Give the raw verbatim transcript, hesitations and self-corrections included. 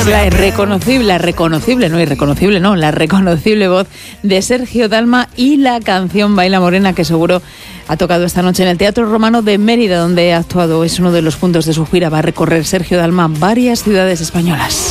la irreconocible, la reconocible, no irreconocible, no, la reconocible voz de Sergio Dalma y la canción Baila Morena, que seguro ha tocado esta noche en el Teatro Romano de Mérida, donde ha actuado. Es uno de los puntos de su gira. Va a recorrer Sergio Dalma varias ciudades españolas.